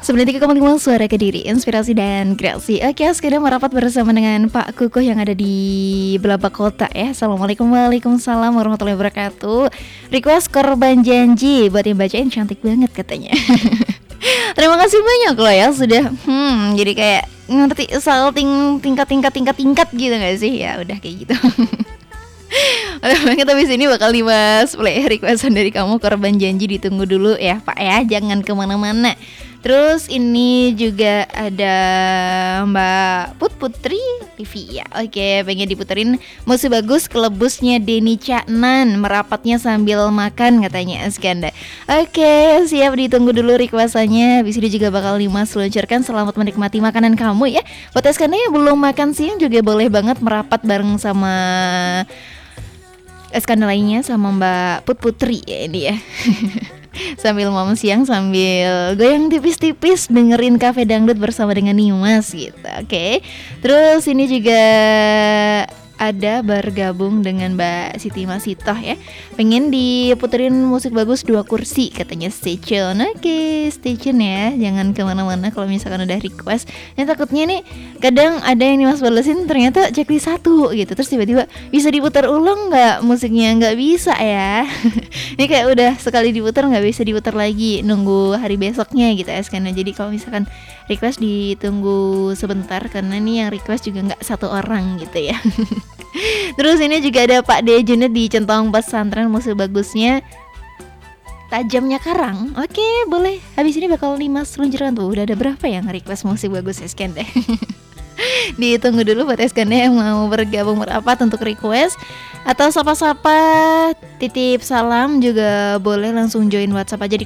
93,5 Suara Kediri, inspirasi dan kreasi. Oke, sekarang merapat bersama dengan Pak Kukuh yang ada di Belabak Kota ya. Assalamualaikum, waalaikumsalam warahmatullahi wabarakatuh. Request korban janji buat yang bacain, cantik banget katanya. Terima kasih banyak loh ya sudah jadi kayak ngerti salting tingkat gitu gak sih? Ya udah kayak gitu. Udah banget, habis ini bakal Dimas play requestan dari kamu, korban janji. Ditunggu dulu ya Pak ya, jangan kemana-mana. Terus ini juga ada Mbak Putri TV ya. Oke, pengen diputerin Musik Bagus Kelebusnya Denny Caknan, merapatnya sambil makan katanya Iskanda. Oke, siap, ditunggu dulu requestannya. Habis ini juga bakal Dimas luncurkan selamat menikmati makanan kamu ya. Buat Iskanda yang belum makan siang juga boleh banget merapat bareng sama Iskanda lainnya, sama Mbak Putri ya ini ya. Sambil momen siang, sambil goyang tipis-tipis dengerin Cafe Dangdut bersama dengan Nimas gitu. Oke. Terus ini juga ada bergabung dengan Mbak Siti Masitoh ya. Pengen diputerin musik bagus 2 kursi katanya, stay tune. Oke, stay tune ya, jangan kemana-mana kalau misalkan udah request. Yang takutnya nih kadang ada yang Mas balesin ternyata checklist 1 gitu, terus tiba-tiba bisa diputar ulang nggak musiknya, nggak bisa ya. Ini kayak udah sekali diputar nggak bisa diputar lagi, nunggu hari besoknya gitu ya karena. Jadi kalau misalkan request ditunggu sebentar, karena nih yang request juga nggak 1 orang gitu ya. Terus ini juga ada Pak D Junet di Centong Pesantren, musik bagusnya Tajamnya Karang. Oke, boleh. Habis ini bakal Dimas luncurkan tuh. Udah ada berapa yang request musik bagus ya scan deh. Ditunggu dulu buat Iskanda yang mau bergabung merapat untuk request atau sapa-sapa titip salam juga boleh, langsung join WhatsApp aja di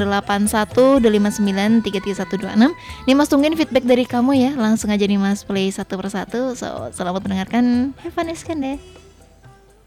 081259333126. Nih Mas tungguin feedback dari kamu ya, langsung aja nih Mas play satu persatu. So, selamat mendengarkan. Have fun Iskanda.